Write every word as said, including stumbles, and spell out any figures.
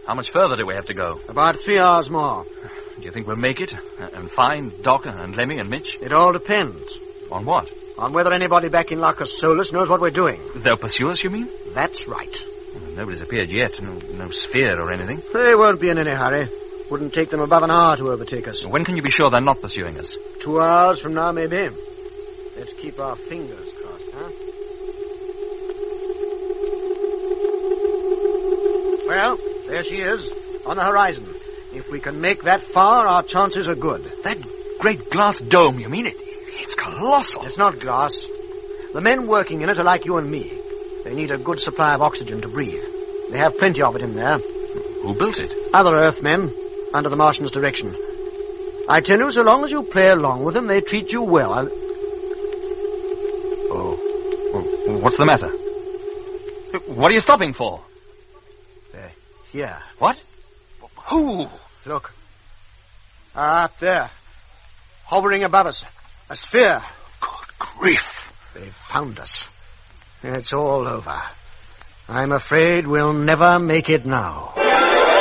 How much further do we have to go? About three hours more. Do you think we'll make it? And find Doc and Lemmy and Mitch? It all depends. On what? On whether anybody back in Lacus Solus knows what we're doing. They'll pursue us, you mean? That's right. Well, nobody's appeared yet. No, no sphere or anything. They won't be in any hurry. Wouldn't take them above an hour to overtake us. When can you be sure they're not pursuing us? Two hours from now, maybe. Let's keep our fingers crossed, huh? Well, there she is, on the horizon. If we can make that far, our chances are good. That great glass dome, you mean it? It's colossal. It's not glass. The men working in it are like you and me. They need a good supply of oxygen to breathe. They have plenty of it in there. Who built it? Other Earthmen, under the Martians' direction. I tell you, so long as you play along with them, they treat you well. I'll... Oh. Well, what's the matter? What are you stopping for? There. Here. What? Who? Look. Ah, up there. Hovering above us. A sphere. Good grief. They've found us. It's all over. I'm afraid we'll never make it now.